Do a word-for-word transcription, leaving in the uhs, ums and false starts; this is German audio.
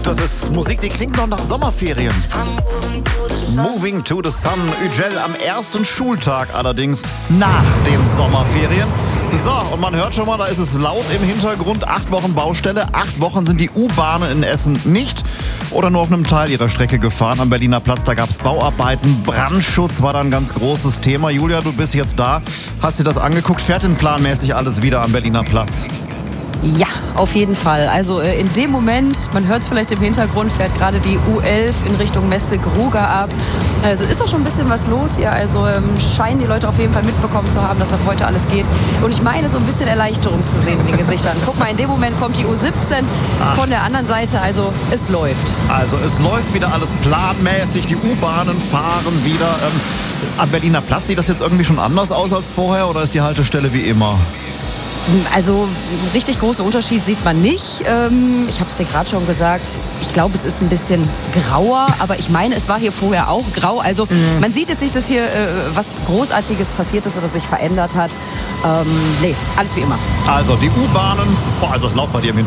Das ist Musik, die klingt noch nach Sommerferien. Moving to the Sun, Ücel am ersten Schultag allerdings nach den Sommerferien. So, und man hört schon mal, da ist es laut im Hintergrund. Acht Wochen Baustelle, acht Wochen sind die U-Bahnen in Essen nicht oder nur auf einem Teil ihrer Strecke gefahren. Am Berliner Platz, da gab es Bauarbeiten, Brandschutz war da ein ganz großes Thema. Julia, du bist jetzt da, hast dir das angeguckt, fährt denn planmäßig alles wieder am Berliner Platz? Ja, auf jeden Fall. Also äh, in dem Moment, man hört es vielleicht im Hintergrund, fährt gerade die U elf in Richtung Messe-Gruger ab. Also ist auch schon ein bisschen was los hier. Also ähm, scheinen die Leute auf jeden Fall mitbekommen zu haben, dass das heute alles geht. Und ich meine, so ein bisschen Erleichterung zu sehen in den Gesichtern. Guck mal, in dem Moment kommt die U siebzehn Ach. von der anderen Seite. Also es läuft. Also es läuft wieder alles planmäßig. Die U-Bahnen fahren wieder. Ähm, am Berliner Platz sieht das jetzt irgendwie schon anders aus als vorher oder ist die Haltestelle wie immer? Also einen richtig großen Unterschied sieht man nicht. Ähm, ich habe es dir gerade schon gesagt, ich glaube, es ist ein bisschen grauer, aber ich meine, es war hier vorher auch grau. Also mhm. man sieht jetzt nicht, dass hier äh, was Großartiges passiert ist oder sich verändert hat. Ähm, nee, alles wie immer. Also die U-Bahnen, boah, ist das laut bei dir im Hintergrund?